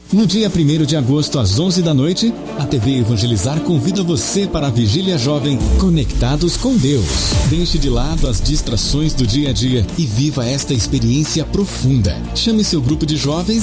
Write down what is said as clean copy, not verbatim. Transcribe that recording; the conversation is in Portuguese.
No dia 1º de agosto, às 11 da noite, a TV Evangelizar convida você para a Vigília Jovem Conectados com Deus. Deixe de lado as distrações do dia a dia e viva esta experiência profunda. Chame seu grupo de jovens